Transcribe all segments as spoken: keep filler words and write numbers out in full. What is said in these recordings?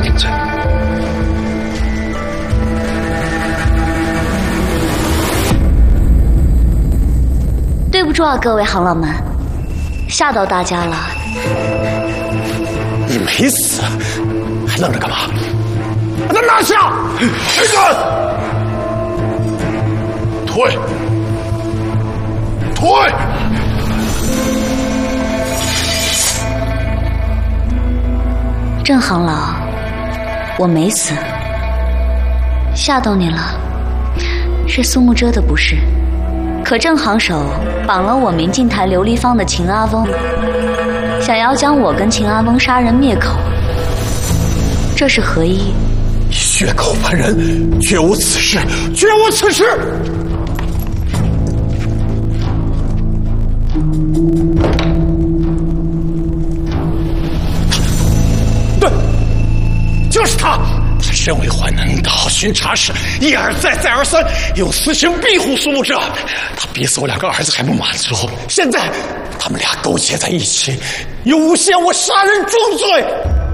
廷臣。 对不住啊，各位行老们，吓到大家了。 你没死，还愣着干嘛？把他拿下！谁敢？退！退！ 郑行老，我没死，吓到你了，是苏慕遮的不是。可郑行首绑了我明镜台琉璃坊的秦阿翁，想要将我跟秦阿翁杀人灭口，这是何意？ 血口喷人，绝无此事，绝无此事！对，就是他。他身为淮南道巡查使，一而再再而三用私刑庇护苏慕遮，他逼死我两个儿子还不满足，现在他们俩勾结在一起，又诬陷我杀人重罪。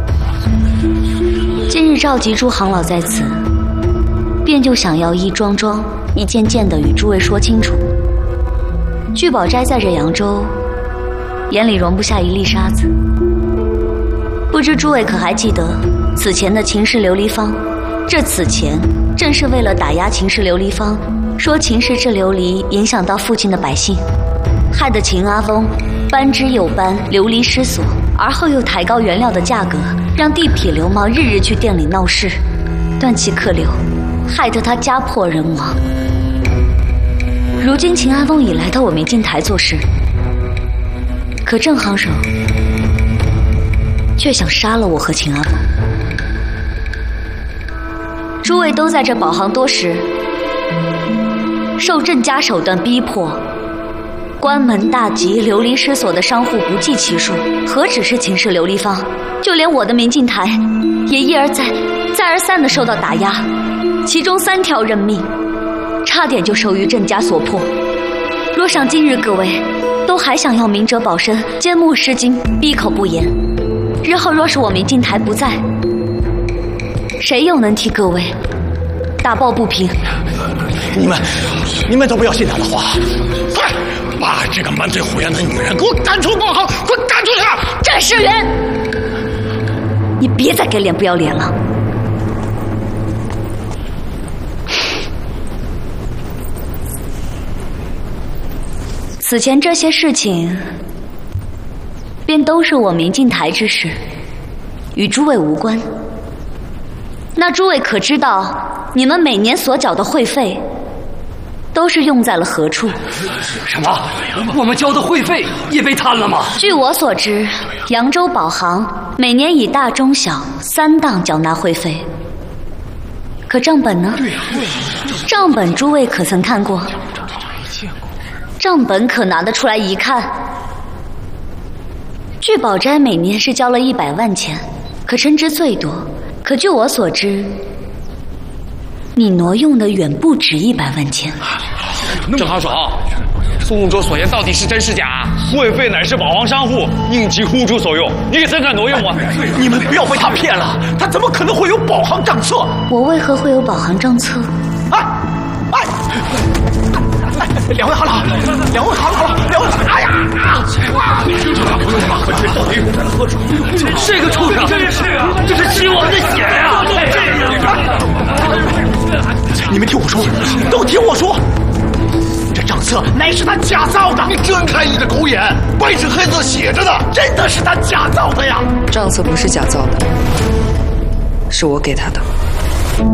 今日召集诸行老在此，便就想要一桩桩、一件件的与诸位说清楚。聚宝斋在这扬州，眼里容不下一粒沙子。不知诸位可还记得此前的秦氏琉璃坊？这此前正是为了打压秦氏琉璃坊，说秦氏制琉璃影响到附近的百姓，害得秦阿翁搬之又搬，流离失所，而后又抬高原料的价格，让地痞流氓日日去店里闹事，断其客流，害得他家破人亡。如今秦阿翁已来到我明镜台做事，可郑行首却想杀了我和秦阿翁。诸位都在这保行多时，受郑家手段逼迫，关门大吉、流离失所的商户不计其数，何止是秦氏琉璃坊，就连我的明镜台也一而再、再而三地受到打压，其中三条人命差点就受于郑家所迫。若想今日各位都还想要明哲保身、缄默失惊、闭口不言，日后若是我明镜台不在，谁又能替各位打抱不平？ 你们，你们都不要信他的话，快把这个满嘴胡言的女人给我赶出保行，给我赶出去！ 郑世元，你别再给脸不要脸了。此前这些事情，便都是我明镜台之事，与诸位无关。那诸位可知道，你们每年所缴的会费，都是用在了何处？ 什么？我们交的会费也被贪了吗？ 据我所知，扬州保行每年以大中小三档缴纳会费。可账本呢？账本诸位可曾看过？账本可拿得出来一看。聚宝斋每年是交了一百万钱，可称之最多。可据我所知，你挪用的远不止一百万钱。 郑行首，苏慕遮所言到底是真是假？会费乃是保行商户应其户主所用，你怎敢挪用啊？ 你们不要被他骗了，他怎么可能会有保行账册？ 我为何会有保行账册？ 哎哎！两位行老，两位行老，两位，哎呀！ 这个畜生，真是啊，这是亲王的血呀！ 你们听我说，都听我说，这账册乃是他假造的！ 你睁开你的狗眼，白纸黑字写着的， 真的是他假造的呀！ 账册不是假造的，是我给他的。